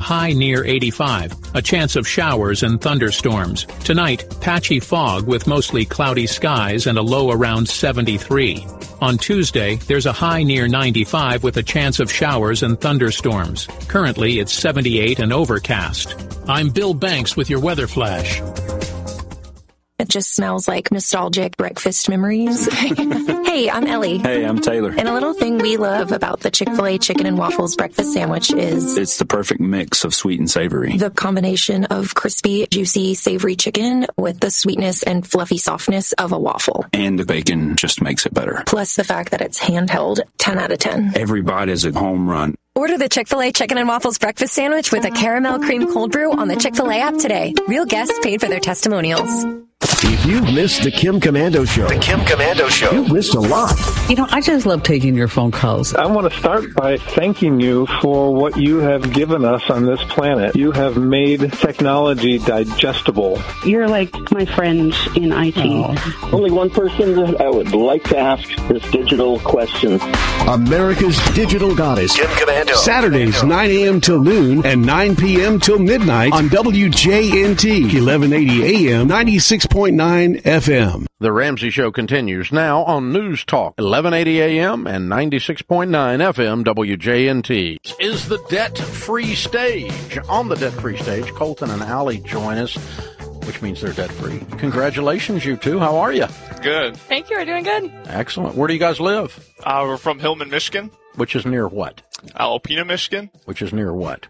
high near 85, a chance of showers and thunderstorms. Tonight, patchy fog with mostly cloudy skies and a low around 73. On Tuesday, there's a high near 95 with a chance of showers and thunderstorms. Currently, it's 78 and overcast. I'm Bill Banks with your weather flash. It just smells like nostalgic breakfast memories. Hey, I'm Ellie. Hey, I'm Taylor. And a little thing we love about the Chick-fil-A Chicken and Waffles breakfast sandwich is it's the perfect mix of sweet and savory. The combination of crispy, juicy, savory chicken with the sweetness and fluffy softness of a waffle. And the bacon just makes it better. Plus the fact that it's handheld, 10 out of 10. Every bite is a home run. Order the Chick-fil-A Chicken and Waffles breakfast sandwich with a caramel cream cold brew on the Chick-fil-A app today. Real guests paid for their testimonials. If you've missed the Kim Komando Show, you've missed a lot. You know, I just love taking your phone calls. I want to start by thanking you for what you have given us on this planet. You have made technology digestible. You're like my friend in IT. Oh. Only one person that I would like to ask this digital question. America's digital goddess. Kim Komando. Saturdays, 9 a.m. till noon and 9 p.m. till midnight on WJNT, 1180 AM, 96.9 FM. The Ramsey Show continues now on News Talk, 1180 AM and 96.9 FM WJNT. Is the debt-free stage. On the debt-free stage, Colton and Allie join us, which means they're debt-free. Congratulations, you two. How are you? Good. Thank you. We're doing good. Excellent. Where do you guys live? We're from Hillman, Michigan. Which is near what? Alpena, Michigan. Which is near what?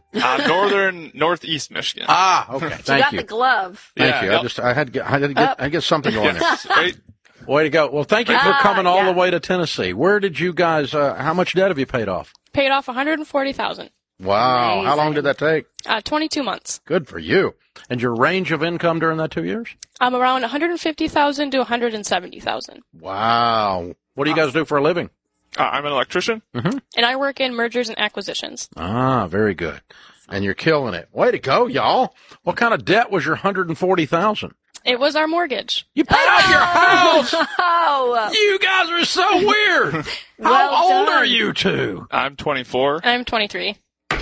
Northeast Michigan. Ah, okay. Thank you. You got the glove. Thank you. Yep. I had to get something going there. Right. Way to go. Well, thank you for coming all the way to Tennessee. Where did you guys, how much debt have you paid off? Paid off $140,000. Wow. Amazing. How long did that take? 22 months. Good for you. And your range of income during that 2 years? I'm around $150,000 to $170,000. Wow. What do you guys do for a living? I'm an electrician. Mm-hmm. And I work in mergers and acquisitions. Ah, very good. And you're killing it. Way to go, y'all. What kind of debt was your $140,000? It was our mortgage. You paid off your house! Oh! You guys are so weird! How old are you two? I'm 24. I'm 23.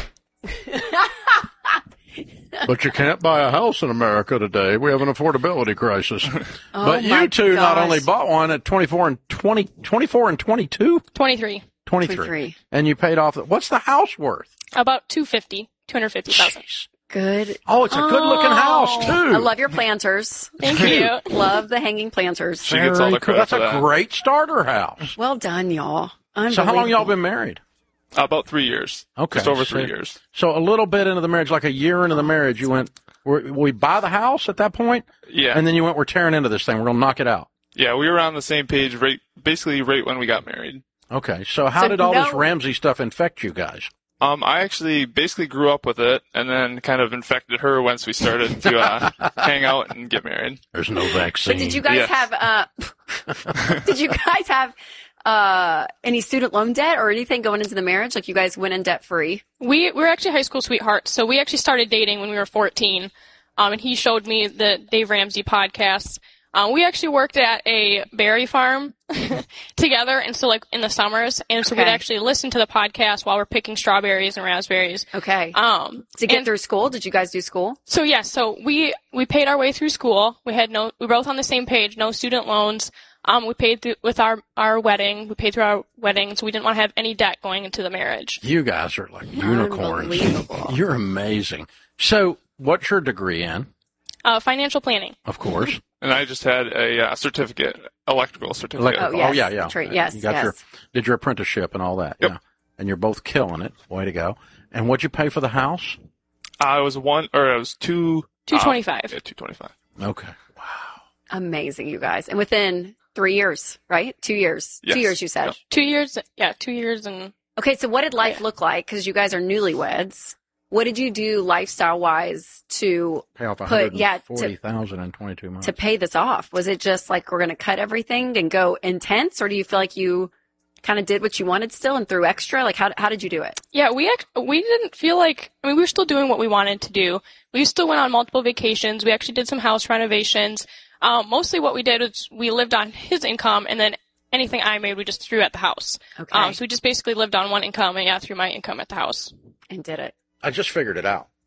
But you can't buy a house in America today. We have an affordability crisis. But you two not only bought one at 24 and 22? 23. And you paid off. What's the house worth? About $250,000. Good. Oh, it's a good-looking house, too. I love your planters. Thank you. Love the hanging planters. She gets all the credit for that. That's a great starter house. Well done, y'all. So how long y'all been married? About 3 years. Okay. Just over 3 years. So a little bit into the marriage, like a year into the marriage, you went, we buy the house at that point? Yeah. And then you went, we're tearing into this thing. We're going to knock it out. Yeah, we were on the same page basically right when we got married. Okay. So how did all this Ramsey stuff infect you guys? I actually basically grew up with it and then kind of infected her once we started to hang out and get married. There's no vaccine. But did you guys have any student loan debt or anything going into the marriage? Like you guys went in debt free? We were actually high school sweethearts. So we actually started dating when we were 14. And he showed me the Dave Ramsey podcast. We actually worked at a berry farm together, and so like in the summers, and so we'd actually listen to the podcast while we're picking strawberries and raspberries. Okay. To get through school, did you guys do school? So yes, so we paid our way through school. We were both on the same page, no student loans. We paid through with our wedding. We paid through our wedding, so we didn't want to have any debt going into the marriage. You guys are like unicorns. You're amazing. So, what's your degree in? Financial planning. Of course. And I just had a certificate, electrical certificate. Oh, yeah. Yes, you got did your apprenticeship and all that. Yep. Yeah. And you're both killing it. Way to go. And what'd you pay for the house? It was $225. Yeah, $225. Okay. Wow. Amazing, you guys. And within 3 years, right? 2 years. Yes. 2 years, you said. Yep. 2 years. Yeah, 2 years and. Okay, so what did life look like? Because you guys are newlyweds. What did you do lifestyle-wise to pay off $140,000 in 22 months to pay this off? Was it just like we're going to cut everything and go intense, or do you feel like you kind of did what you wanted still and threw extra? Like how did you do it? Yeah, we didn't feel like we were still doing what we wanted to do. We still went on multiple vacations. We actually did some house renovations. Mostly what we did was we lived on his income, and then anything I made we just threw at the house. Okay. So we just basically lived on one income and threw my income at the house and did it. I just figured it out.